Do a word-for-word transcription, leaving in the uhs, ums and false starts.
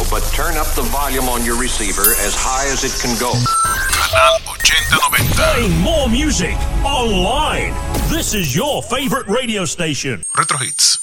but turn up the volume on your receiver as high as it can go. Canal ochenta noventa. Playing more music online. This is your favorite radio station. Retro Hits.